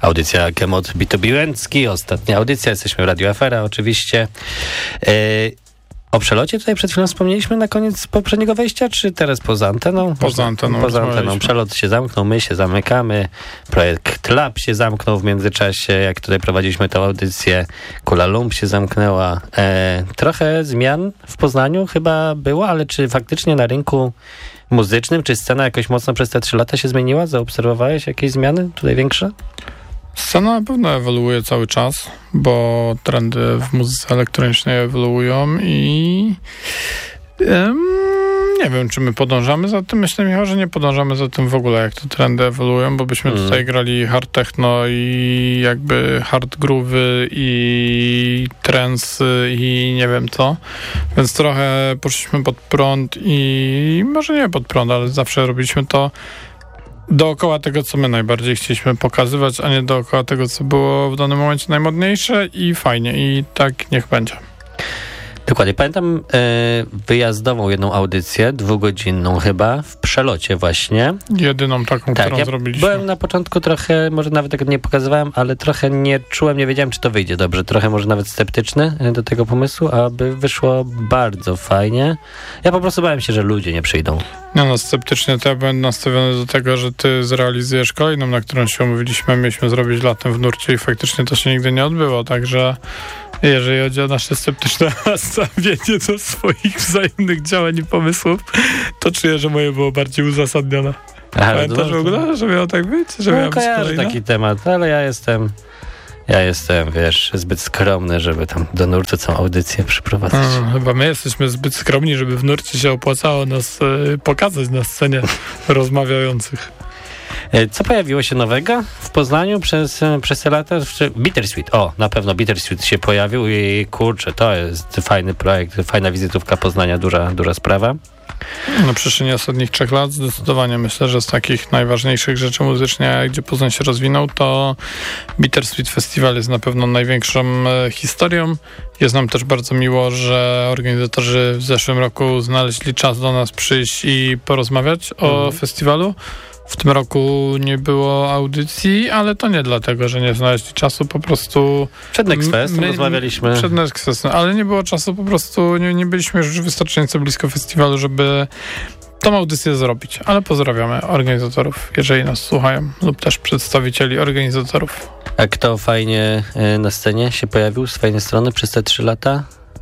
Audycja Kemot Bitobiłęcki, ostatnia audycja, jesteśmy w Radio Afera oczywiście. O przelocie tutaj przed chwilą wspomnieliśmy na koniec poprzedniego wejścia, czy teraz poza anteną? Poza anteną. Przelot się zamknął, my się zamykamy, projekt Lab się zamknął w międzyczasie, jak tutaj prowadziliśmy tę audycję, Kula Lump się zamknęła. Trochę zmian w Poznaniu chyba było, ale czy faktycznie na rynku muzycznym, czy scena jakoś mocno przez te 3 lata się zmieniła? Zaobserwowałeś jakieś zmiany tutaj większe? Scena na pewno ewoluuje cały czas, bo trendy w muzyce elektronicznej ewoluują i nie wiem, czy my podążamy za tym. Myślę, Michał, że nie podążamy za tym w ogóle, jak te trendy ewoluują, bo byśmy tutaj grali hard techno i jakby hard groovy i trance i nie wiem co. Więc trochę poszliśmy pod prąd i może nie pod prąd, ale zawsze robiliśmy to dookoła tego, co my najbardziej chcieliśmy pokazywać, a nie dookoła tego, co było w danym momencie najmodniejsze i fajnie. I tak niech będzie. Dokładnie. Pamiętam wyjazdową jedną audycję, 2-godzinną chyba, w Przelocie właśnie. Jedyną taką, którą zrobiliśmy. Byłem na początku trochę, może nawet tego nie pokazywałem, ale trochę nie czułem, nie wiedziałem, czy to wyjdzie dobrze. Trochę może nawet sceptyczny do tego pomysłu, aby wyszło bardzo fajnie. Ja po prostu bałem się, że ludzie nie przyjdą. No, sceptycznie to ja byłem nastawiony do tego, że ty zrealizujesz kolejną, na którą się umówiliśmy. Mieliśmy zrobić latem w nurcie i faktycznie to się nigdy nie odbyło, także jeżeli chodzi o nasze sceptyczne nastawienie do swoich wzajemnych działań i pomysłów, to czuję, że moje było bardziej uzasadnione. Pamiętasz w ogóle, że miało tak być? Że miało być kolejna? Taki temat, ale ja jestem, wiesz, zbyt skromny, żeby tam do nurtu całą audycję przyprowadzać. Chyba my jesteśmy zbyt skromni, żeby w nurcie się opłacało nas pokazać na scenie rozmawiających. Co pojawiło się nowego w Poznaniu przez te lata? Bittersweet. O, na pewno Bittersweet się pojawił i kurczę, to jest fajny projekt, fajna wizytówka Poznania, duża sprawa. Na przestrzeni ostatnich 3 lat zdecydowanie myślę, że z takich najważniejszych rzeczy muzycznie, gdzie Poznań się rozwinął, to Bittersweet Festival jest na pewno największą historią. Jest nam też bardzo miło, że organizatorzy w zeszłym roku znaleźli czas do nas przyjść i porozmawiać o festiwalu. W tym roku nie było audycji, ale to nie dlatego, że nie znaleźli czasu, po prostu... Przed Next Fest rozmawialiśmy. Przed Next Festem, ale nie było czasu, po prostu nie byliśmy już wystarczająco blisko festiwalu, żeby tą audycję zrobić. Ale pozdrawiamy organizatorów, jeżeli nas słuchają, lub też przedstawicieli organizatorów. A kto fajnie na scenie się pojawił z fajnej strony przez te 3 lata?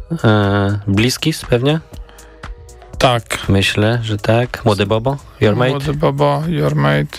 Bliskis pewnie? Tak. Myślę, że tak. Młody Bobo, Your Mate. Młody Bobo, Your Mate.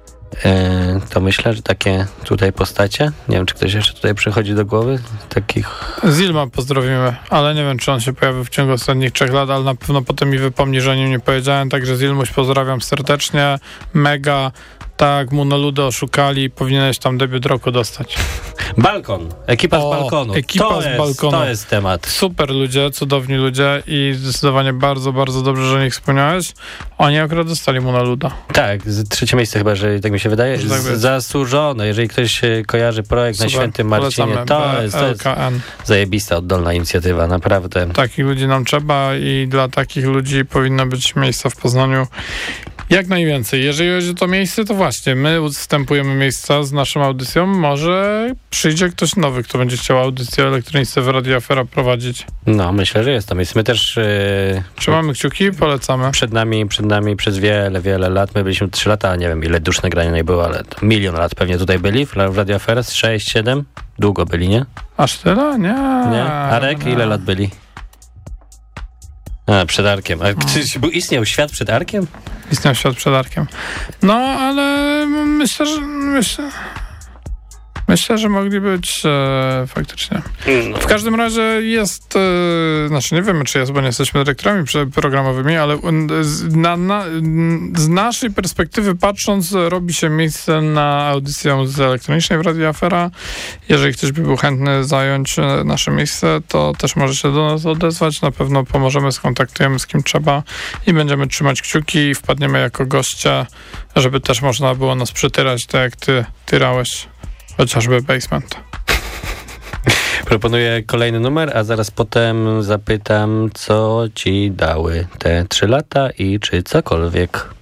To myślę, że takie tutaj postacie. Nie wiem, czy ktoś jeszcze tutaj przychodzi do głowy. Takich... Zilma pozdrowimy, ale nie wiem, czy on się pojawił w ciągu ostatnich 3 lat, ale na pewno potem mi wypomni, że o nim nie powiedziałem. Także Zilmuś pozdrawiam serdecznie. Mega. Tak, Monoludę oszukali, powinieneś tam debiut roku dostać. Balkon, ekipa z balkonu. Ekipa z balkonu. To jest temat. Super ludzie, cudowni ludzie i zdecydowanie bardzo, bardzo dobrze, że o nich wspomniałeś. Oni akurat dostali Monoluda. Tak, 3. miejsce chyba, że tak mi się wydaje. Zasłużone, jeżeli ktoś kojarzy projekt super, na Świętym Marcinie, to jest zajebista, oddolna inicjatywa, naprawdę. Takich ludzi nam trzeba i dla takich ludzi powinno być miejsca w Poznaniu jak najwięcej. Jeżeli chodzi o to miejsce, to właśnie my ustępujemy miejsca z naszą audycją. Może przyjdzie ktoś nowy, kto będzie chciał audycję o elektronice w Radio Afera prowadzić. No, myślę, że jest to miejsce. My też... trzymamy kciuki, polecamy. Przed nami przez wiele lat. My byliśmy 3 lata, nie wiem ile dusz nagrania nie było, ale 1 000 000 lat pewnie tutaj byli w Radio Afera. 6, 7? Długo byli, nie? Aż tyle? Nie. Arek, ile lat byli? Przed Arkiem. A czy istniał świat przed Arkiem? Istniał świat przed Arkiem. No, ale myślę, że mogli być faktycznie. W każdym razie jest, znaczy nie wiemy, czy jest, bo nie jesteśmy dyrektorami programowymi, ale z naszej perspektywy patrząc, robi się miejsce na audycję z elektronicznej w Radio Afera. Jeżeli ktoś by był chętny zająć nasze miejsce, to też może się do nas odezwać. Na pewno pomożemy, skontaktujemy z kim trzeba i będziemy trzymać kciuki i wpadniemy jako goście, żeby też można było nas przytyrać, tak jak ty tyrałeś. Chociażby Basement. Proponuję kolejny numer, a zaraz potem zapytam, co ci dały te 3 lata i czy cokolwiek.